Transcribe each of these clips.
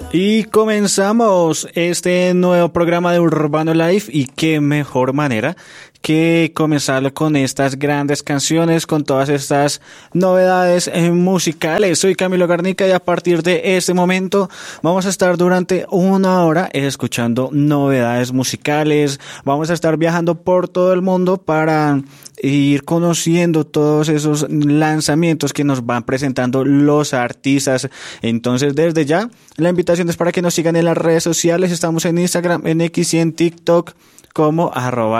Y comenzamos este nuevo programa de Urbano Life, y qué mejor manera que comenzarlo con estas grandes canciones, con todas estas novedades musicales. Soy Camilo Garnica y a partir de este momento vamos a estar durante una hora escuchando novedades musicales. Vamos a estar viajando por todo el mundo para ir conociendo todos esos lanzamientos que nos van presentando los artistas. Entonces, desde ya, la invitación es para que nos sigan en las redes sociales. Estamos en Instagram, en X y en TikTok como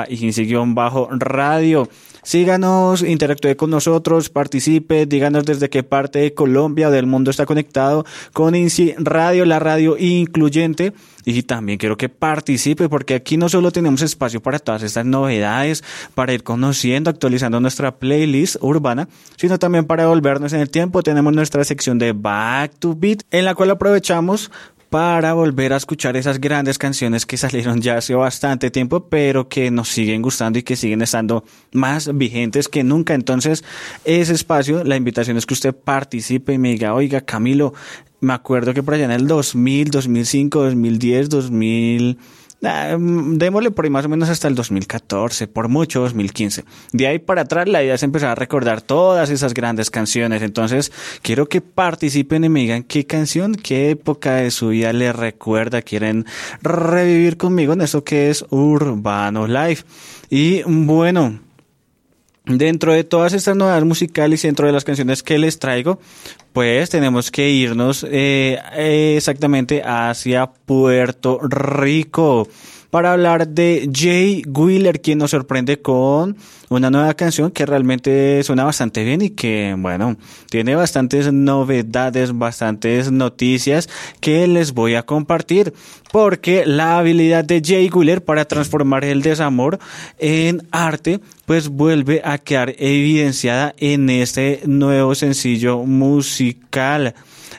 @INSI_radio. Síganos, interactúe con nosotros, participe, díganos desde qué parte de Colombia o del mundo está conectado con INSI Radio, la radio incluyente. Y también quiero que participe, porque aquí no solo tenemos espacio para todas estas novedades, para ir conociendo, actualizando nuestra playlist urbana, sino también para volvernos en el tiempo. Tenemos nuestra sección de Back to Beat, en la cual aprovechamos para volver a escuchar esas grandes canciones que salieron ya hace bastante tiempo, pero que nos siguen gustando y que siguen estando más vigentes que nunca. Entonces, ese espacio, la invitación es que usted participe y me diga: oiga, Camilo, me acuerdo que por allá en el 2000, 2005, 2010, 2000... démosle por ahí más o menos hasta el 2014, por mucho 2015. De ahí para atrás la idea es empezar a recordar todas esas grandes canciones. Entonces quiero que participen y me digan qué canción, qué época de su vida les recuerda, quieren revivir conmigo en esto que es Urbano Life. Y bueno, dentro de todas estas novedades musicales y dentro de las canciones que les traigo, pues tenemos que irnos exactamente hacia Puerto Rico para hablar de Jay Wheeler, quien nos sorprende con una nueva canción que realmente suena bastante bien y que, bueno, tiene bastantes novedades, bastantes noticias que les voy a compartir, porque la habilidad de Jay Wheeler para transformar el desamor en arte pues vuelve a quedar evidenciada en este nuevo sencillo musical,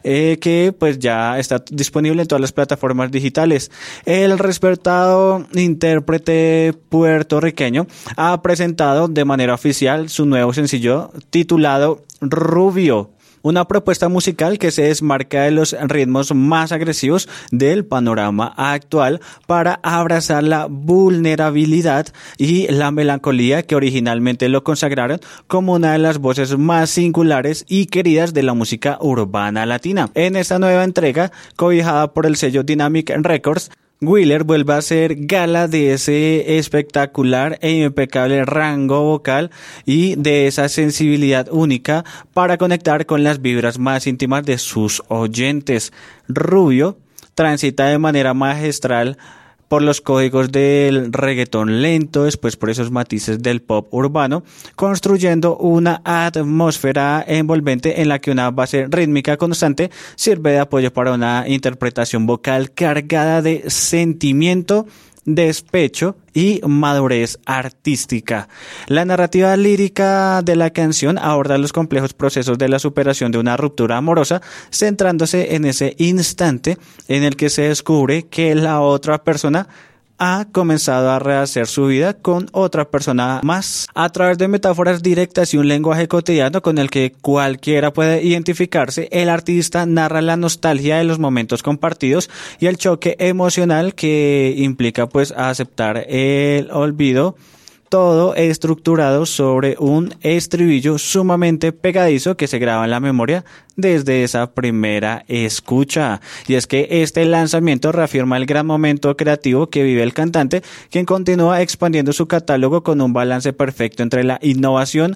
que pues ya está disponible en todas las plataformas digitales. El respetado intérprete puertorriqueño ha presentado de manera oficial su nuevo sencillo titulado Rubio, una propuesta musical que se desmarca de los ritmos más agresivos del panorama actual para abrazar la vulnerabilidad y la melancolía que originalmente lo consagraron como una de las voces más singulares y queridas de la música urbana latina. En esta nueva entrega, cobijada por el sello Dynamic Records, Wheeler vuelve a hacer gala de ese espectacular e impecable rango vocal y de esa sensibilidad única para conectar con las vibras más íntimas de sus oyentes. Rubio transita de manera magistral por los códigos del reggaetón lento, después por esos matices del pop urbano, construyendo una atmósfera envolvente en la que una base rítmica constante sirve de apoyo para una interpretación vocal cargada de sentimiento, despecho y madurez artística. La narrativa lírica de la canción aborda los complejos procesos de la superación de una ruptura amorosa, centrándose en ese instante en el que se descubre que la otra persona ha comenzado a rehacer su vida con otra persona más, a través de metáforas directas y un lenguaje cotidiano con el que cualquiera puede identificarse. El artista narra la nostalgia de los momentos compartidos y el choque emocional que implica pues aceptar el olvido, todo estructurado sobre un estribillo sumamente pegadizo que se graba en la memoria desde esa primera escucha. Y es que este lanzamiento reafirma el gran momento creativo que vive el cantante, quien continúa expandiendo su catálogo con un balance perfecto entre la innovación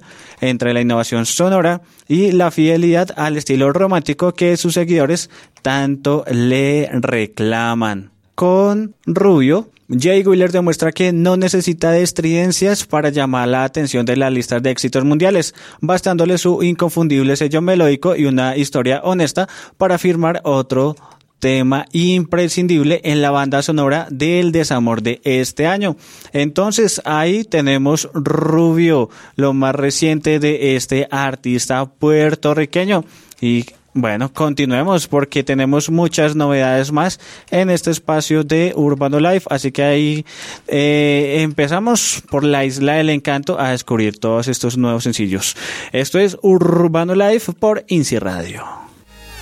sonora y la fidelidad al estilo romántico que sus seguidores tanto le reclaman. Con Rubio, Jay Wheeler demuestra que no necesita de estridencias para llamar la atención de las listas de éxitos mundiales, bastándole su inconfundible sello melódico y una historia honesta para firmar otro tema imprescindible en la banda sonora del desamor de este año. Entonces ahí tenemos Rubio, lo más reciente de este artista puertorriqueño. Y bueno, continuemos porque tenemos muchas novedades más en este espacio de Urbano Life, así que ahí empezamos por la Isla del Encanto a descubrir todos estos nuevos sencillos. Esto es Urbano Life por INSI Radio.